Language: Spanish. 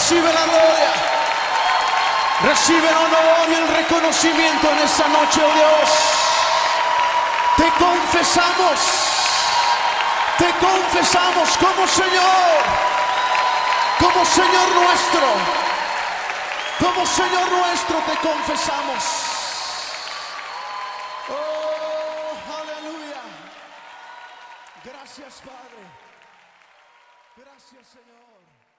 Recibe la gloria. Recibe el honor y el reconocimiento en esta noche, oh Dios. Te confesamos como Señor nuestro. Como Señor nuestro te confesamos. Oh, aleluya. Gracias, Padre. Gracias, Señor.